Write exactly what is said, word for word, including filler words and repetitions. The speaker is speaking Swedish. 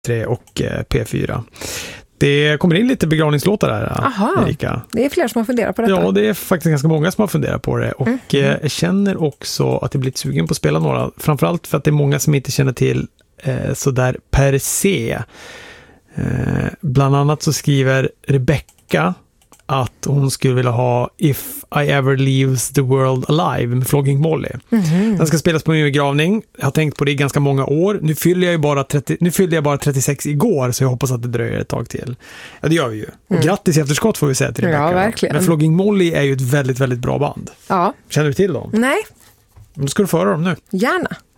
tre och P fyra. Det kommer in lite begravningslåtar här, Aha, Erika. Det är fler som har funderat på detta. Ja, det är faktiskt ganska många som har funderat på det. Och mm. jag känner också att jag blivit sugen på att spela några. Framförallt för att det är många som inte känner till eh, sådär per se. Eh, bland annat så skriver Rebecca att hon skulle vilja ha If I Ever Leaves the World Alive med Flogging Molly. Mm-hmm. Den ska spelas på min begravning. Jag har tänkt på det i ganska många år. Nu fyller jag ju bara trettio, nu fyllde jag bara trettiosex igår, så jag hoppas att det dröjer ett tag till. Ja, det gör vi ju. Och mm. grattis i efterskott får vi säga till Rebecca. Ja, verkligen. Men Flogging Molly är ju ett väldigt, väldigt bra band. Ja. Känner du till dem? Nej. Då ska du föra dem nu. Gärna.